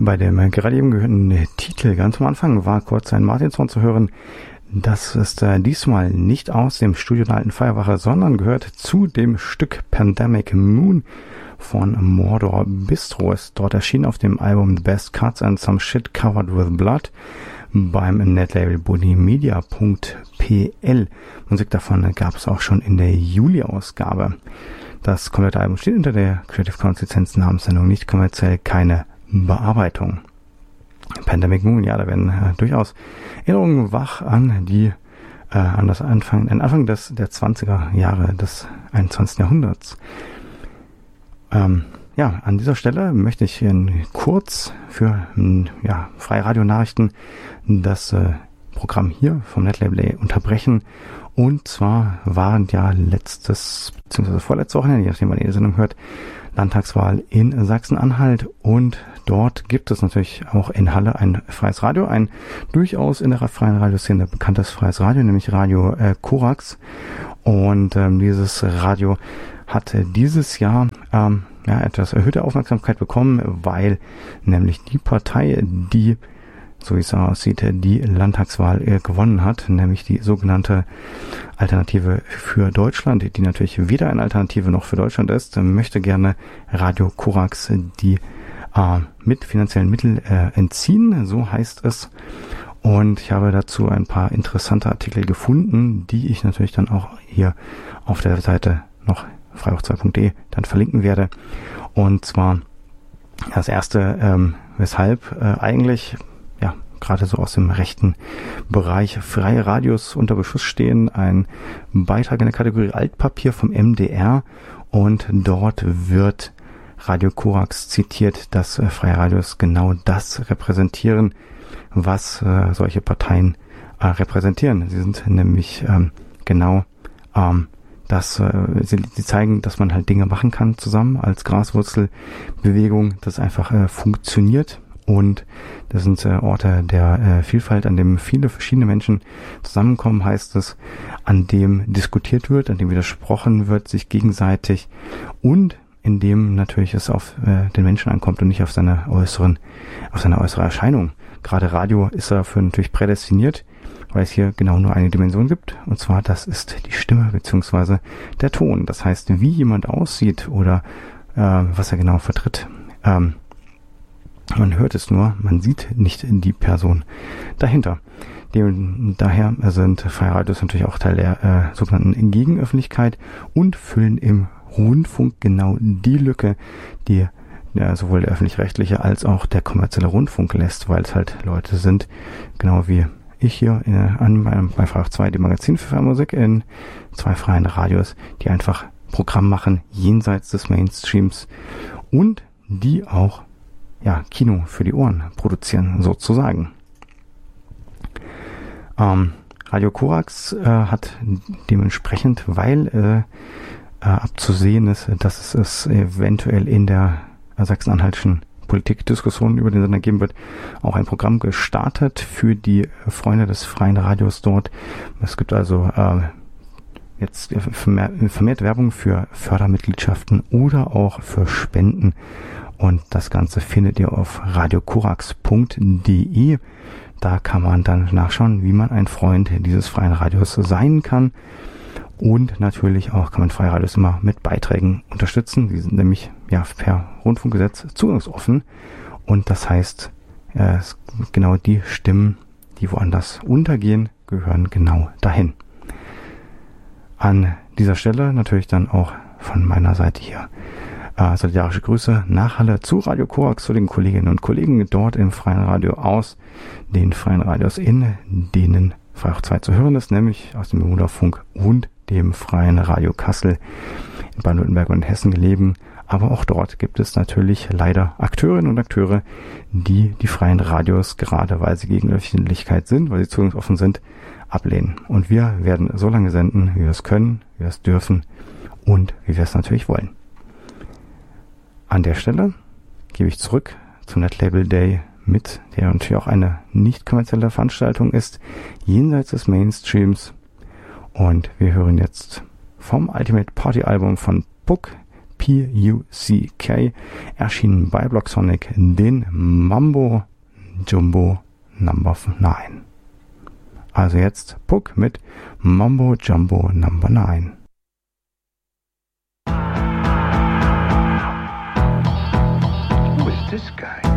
Bei dem gerade eben gehörten Titel ganz am Anfang war kurz ein Martinshorn zu hören. Das ist diesmal nicht aus dem Studio der Alten Feuerwache, sondern gehört zu dem Stück Pandemic Moon von Mordor Bistro. Ist dort erschienen auf dem Album The Best Cuts and Some Shit Covered with Blood beim Netlabel bonimedia.pl. Musik davon gab es auch schon in der Juli-Ausgabe. Das komplette Album steht unter der Creative Commons Lizenz, Namenssendung nicht kommerziell, keine Bearbeitung. Pandemic Moon, ja, da werden durchaus Erinnerungen wach an die an das Anfang der 20er Jahre des 21. Jahrhunderts. Ja, an dieser Stelle möchte ich kurz für freie Radionachrichten das Programm hier vom Netlabel unterbrechen. Und zwar waren ja letztes bzw. vorletzte Wochenende, je nachdem wann ihr die Sendung hört, Landtagswahl in Sachsen-Anhalt, und dort gibt es natürlich auch in Halle ein freies Radio, ein durchaus in der freien Radioszene bekanntes freies Radio, nämlich Radio Korax. Und dieses Radio hat dieses Jahr etwas erhöhte Aufmerksamkeit bekommen, weil nämlich die Partei, die, so wie es aussieht, die Landtagswahl gewonnen hat, nämlich die sogenannte Alternative für Deutschland, die natürlich weder eine Alternative noch für Deutschland ist, möchte gerne Radio Korax die mit finanziellen Mitteln entziehen, so heißt es. Und ich habe dazu ein paar interessante Artikel gefunden, die ich natürlich dann auch hier auf der Seite noch freihoch2.de dann verlinken werde. Und zwar das erste, weshalb eigentlich gerade so aus dem rechten Bereich freie Radios unter Beschuss stehen, ein Beitrag in der Kategorie Altpapier vom MDR, und dort wird Radio Korax zitiert, dass freie Radios genau das repräsentieren, was solche Parteien repräsentieren. Sie sind nämlich sie zeigen, dass man halt Dinge machen kann zusammen als Graswurzelbewegung, das einfach funktioniert. Und das sind Orte der Vielfalt, an dem viele verschiedene Menschen zusammenkommen, heißt es, an dem diskutiert wird, an dem widersprochen wird, sich gegenseitig, und in dem natürlich es auf den Menschen ankommt und nicht auf seine äußere Erscheinung. Gerade Radio ist dafür natürlich prädestiniert, weil es hier genau nur eine Dimension gibt, und zwar das ist die Stimme bzw. der Ton. Das heißt, wie jemand aussieht oder was er genau vertritt, man hört es nur, man sieht nicht die Person dahinter. Daher sind freie Radios natürlich auch Teil der sogenannten Gegenöffentlichkeit und füllen im Rundfunk genau die Lücke, die sowohl der öffentlich-rechtliche als auch der kommerzielle Rundfunk lässt, weil es halt Leute sind, genau wie ich hier bei Freihoch 2, dem Magazin für freie Musik, in 2 freien Radios, die einfach Programm machen jenseits des Mainstreams und die auch Kino für die Ohren produzieren, sozusagen. Radio Korax hat dementsprechend, weil abzusehen ist, dass es eventuell in der sachsen-anhaltischen Politikdiskussion über den Sender geben wird, auch ein Programm gestartet für die Freunde des freien Radios dort. Es gibt also jetzt vermehrt Werbung für Fördermitgliedschaften oder auch für Spenden. Und das Ganze findet ihr auf radiokorax.de. Da kann man dann nachschauen, wie man ein Freund dieses freien Radios sein kann. Und natürlich auch kann man freie Radios immer mit Beiträgen unterstützen. Die sind nämlich per Rundfunkgesetz zugangsoffen. Und das heißt, genau die Stimmen, die woanders untergehen, gehören genau dahin. An dieser Stelle natürlich dann auch von meiner Seite hier solidarische Grüße nach Halle zu Radio Korax, zu den Kolleginnen und Kollegen dort im freien Radio aus den freien Radios, in denen Freihoch 2 zu hören ist, nämlich aus dem Bermuda-Funk und dem freien Radio Kassel in Baden-Württemberg und in Hessen gelegen. Aber auch dort gibt es natürlich leider Akteurinnen und Akteure, die freien Radios, gerade weil sie gegen Öffentlichkeit sind, weil sie zugangsoffen sind, ablehnen. Und wir werden so lange senden, wie wir es können, wie wir es dürfen und wie wir es natürlich wollen. An der Stelle gebe ich zurück zum Netlabel Day mit, der natürlich auch eine nicht kommerzielle Veranstaltung ist, jenseits des Mainstreams. Und wir hören jetzt vom Ultimate Party Album von Puck P-U-C-K, erschienen bei Blocksonic, den Mambo Jumbo Number 9. Also jetzt Puck mit Mambo Jumbo Number 9. Who is this guy?